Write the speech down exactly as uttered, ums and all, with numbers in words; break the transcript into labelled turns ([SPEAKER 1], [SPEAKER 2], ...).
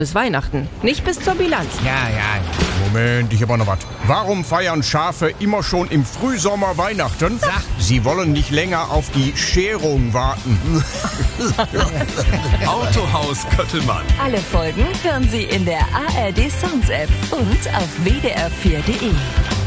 [SPEAKER 1] bis Weihnachten, nicht bis zur Bilanz.
[SPEAKER 2] Ja, ja.
[SPEAKER 3] Moment, ich hab auch noch was. Warum feiern Schafe immer schon im Frühsommer Weihnachten?
[SPEAKER 2] Sag.
[SPEAKER 3] Sie wollen nicht länger auf die Scherung warten.
[SPEAKER 4] Autohaus Köttelmann.
[SPEAKER 5] Alle Folgen hören Sie in der A R D Sounds App und auf w d r vier punkt d e.